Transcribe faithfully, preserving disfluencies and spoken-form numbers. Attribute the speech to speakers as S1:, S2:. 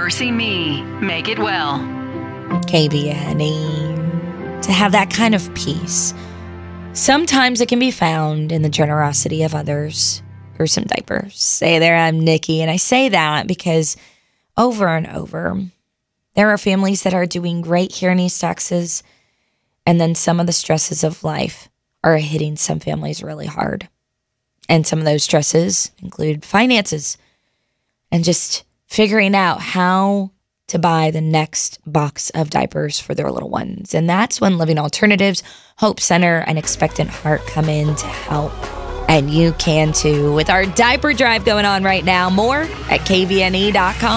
S1: Mercy Me. Make it well.
S2: K V N E. To have that kind of peace, sometimes it can be found in the generosity of others through some diapers. Hey there, I'm Nikki, and I say that because over and over, there are families that are doing great here in East Texas, and then some of the stresses of life are hitting some families really hard. And some of those stresses include finances and just figuring out how to buy the next box of diapers for their little ones. And that's when Living Alternatives, Hope Center, and Expectant Heart come in to help. And you can too with our diaper drive going on right now. More at K V N E dot com.